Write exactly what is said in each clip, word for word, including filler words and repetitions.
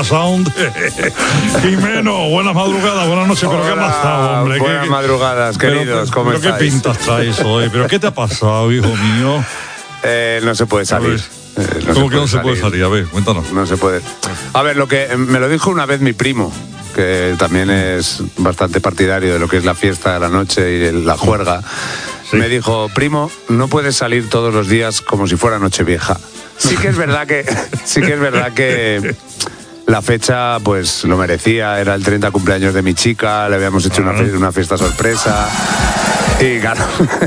Mega Sound. Jimeno, buenas madrugadas, buenas noches. Hola, ¿Pero qué ha pasado, hombre? buenas ¿Qué, madrugadas, queridos, pero, ¿cómo pero estáis? ¿Qué pintas traes hoy? ¿Pero qué te ha pasado, hijo mío? Eh, no se puede salir. Eh, no ¿Cómo que no se puede salir? A ver, cuéntanos. No se puede. A ver, lo que me lo dijo una vez mi primo, que también es bastante partidario de lo que es la fiesta de la noche y la juerga. Sí. Me dijo, primo, no puedes salir todos los días como si fuera Nochevieja. Sí que es verdad que, sí que es verdad que la fecha pues lo merecía, era el treinta cumpleaños de mi chica, le habíamos hecho una, una fiesta sorpresa y claro,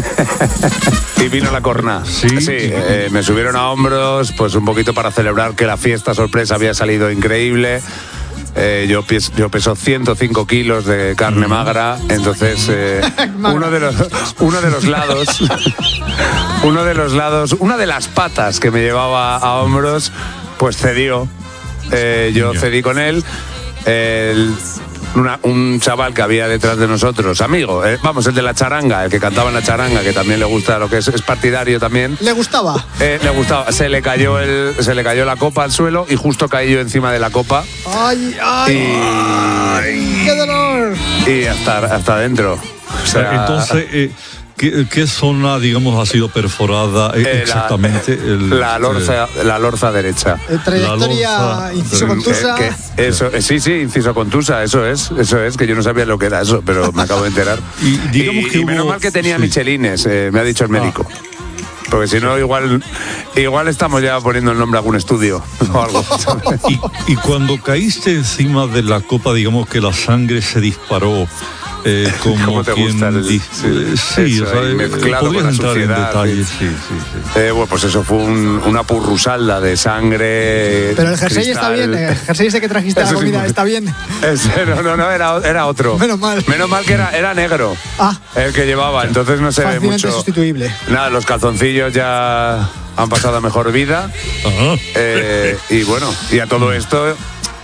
y vino la corna. Sí, sí eh, me subieron a hombros pues un poquito para celebrar que la fiesta sorpresa había salido increíble. Eh, yo, pes, yo peso ciento cinco kilos de carne magra, entonces eh, uno de los uno de los lados uno de los lados una de las patas que me llevaba a hombros pues cedió. Eh, yo cedí con él. El, una, un chaval que había detrás de nosotros, amigo, eh, vamos, el de la charanga, el que cantaba en la charanga, que también le gusta lo que es, es partidario también. ¿Le gustaba? Eh, le gustaba. Se le cayó el, se le cayó la copa al suelo y justo caí yo encima de la copa. ¡Ay, ay! Y, ay ¡qué dolor! Y hasta, hasta adentro. O sea, entonces, eh, ¿qué, ¿qué zona, digamos, ha sido perforada eh, exactamente? La, el, la, lorza, eh, la lorza derecha. Eh, trayectoria inciso contusa. Que, que eso, sí, sí, inciso contusa, eso es, eso es, que yo no sabía lo que era eso, pero me acabo de enterar. y digamos y, que y hubo, menos mal que tenía sí. michelines, eh, me ha dicho el médico. Ah. Porque si no, igual igual estamos ya poniendo el nombre a algún estudio o algo. y, y cuando caíste encima de la copa, digamos que la sangre se disparó. Eh, como ¿Cómo te quien gusta el, dice, sí, sí, eso, o sea, mezclado con la entrar suciedad, en detalles, sí. sí, sí, sí. Eh, bueno, pues eso fue un, una purrusalda de sangre. Pero el jersey cristal. está bien, el jersey ese que trajiste a la comida sí, está bien. Ese, no, no, no, era, era otro. Menos mal. Menos mal que era, era negro. Ah. El que llevaba, entonces no se ve mucho. Sustituible. Nada, los calzoncillos ya han pasado a mejor vida. Ajá. Eh, y bueno, y a todo esto,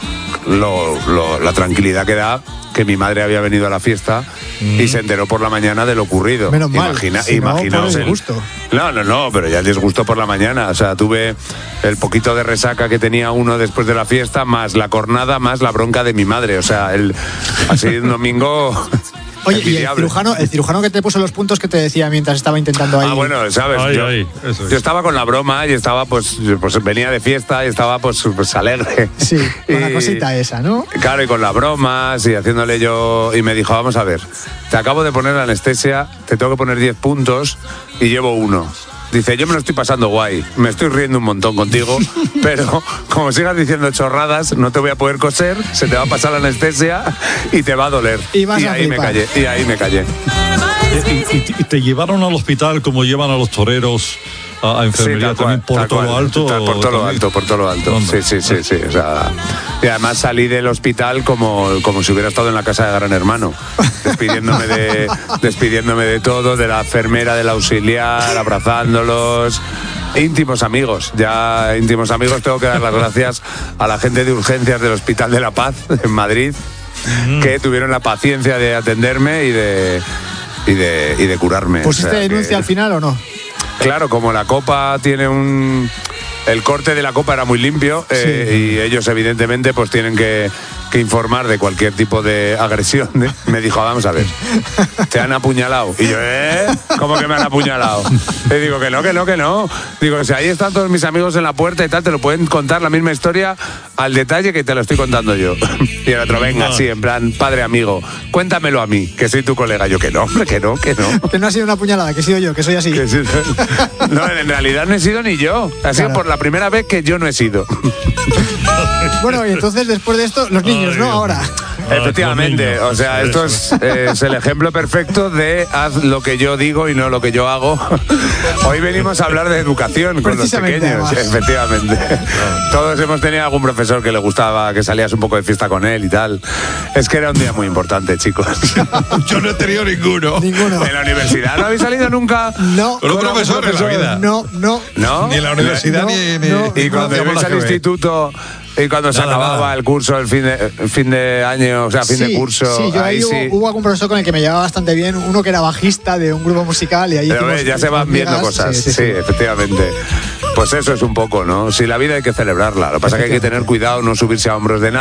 lo, lo, la tranquilidad que da que mi madre había venido a la fiesta mm. y se enteró por la mañana de lo ocurrido. Menos mal. Imagina, si imaginaos no, el disgusto. No, no, no, pero ya el disgusto por la mañana. O sea, tuve el poquito de resaca que tenía uno después de la fiesta, más la cornada, más la bronca de mi madre. O sea, el, así un domingo. Oye, y el cirujano, el cirujano que te puso los puntos que te decía mientras estaba intentando ahí. Ah, bueno, sabes, ay, yo, ay, eso es. yo estaba con la broma y estaba, pues, pues venía de fiesta y estaba, pues, pues alegre. Sí, con y, la cosita esa, ¿no? Claro, y con las bromas y haciéndole yo. Y me dijo, vamos a ver, te acabo de poner la anestesia, te tengo que poner diez puntos y llevo uno. Dice, yo me lo estoy pasando guay, me estoy riendo un montón contigo, pero como sigas diciendo chorradas, no te voy a poder coser, se te va a pasar la anestesia y te va a doler. Y, vas y a ahí flipar. me callé, y ahí me callé. ¿Y, y, y te llevaron al hospital como llevan a los toreros a, a enfermería sí, también cual, por todo lo alto? Por todo lo alto, por todo lo alto. Sí, sí, sí, sí. O sea, y además salí del hospital como, como si hubiera estado en la casa de Gran Hermano, despidiéndome de, despidiéndome de todo, de la enfermera, del auxiliar, abrazándolos. Íntimos amigos, ya íntimos amigos. Tengo que dar las gracias a la gente de urgencias del Hospital de la Paz en Madrid, mm. que tuvieron la paciencia de atenderme y de, y de, y de curarme. ¿Pusiste o sea, denuncia que, al final o no? Claro, como la copa tiene un... El corte de la copa era muy limpio, sí. eh, y ellos evidentemente pues tienen que, que informar de cualquier tipo de agresión. ¿eh? Me dijo, vamos a ver, te han apuñalado. Y yo, ¿eh? ¿Cómo que me han apuñalado? Le digo, que no, que no, que no. Digo, si ahí están todos mis amigos en la puerta y tal, te lo pueden contar la misma historia al detalle que te lo estoy contando yo. Y el otro, venga, así, en plan, padre amigo, cuéntamelo a mí, que soy tu colega. Yo, que no, hombre, que no, que no. Que no ha sido una puñalada, que he sido yo, que soy así. Que sí, no, en realidad no he sido ni yo. Ha sido claro. por la primera vez que yo no he sido. Bueno, y entonces después de esto, los niños, ay, ¿no? Ahora. Efectivamente, o sea, esto es, es el ejemplo perfecto de haz lo que yo digo y no lo que yo hago. Hoy venimos a hablar de educación con los pequeños, además. Efectivamente. Todos hemos tenido algún profesor que le gustaba que salías un poco de fiesta con él y tal. Es que era un día muy importante, chicos. Yo no he tenido ninguno. Ninguno. ¿En la universidad no habéis salido nunca? No. ¿Con un profesor, profesor en la vida? No, no. ¿No? Ni en la universidad, no, ni, ni... No, y cuando no, ibais al instituto... Y cuando se nada, acababa nada. el curso, el fin de, el fin de año, o sea, fin sí, de curso. Sí, yo ahí, ahí hubo, sí. hubo algún profesor con el que me llevaba bastante bien, uno que era bajista de un grupo musical y ahí. Pero ve, ya se van viendo cosas, sí, sí, sí, efectivamente. Pues eso es un poco, ¿no? Si la vida hay que celebrarla, lo que pasa es que hay que tener cuidado, no subirse a hombros de nadie.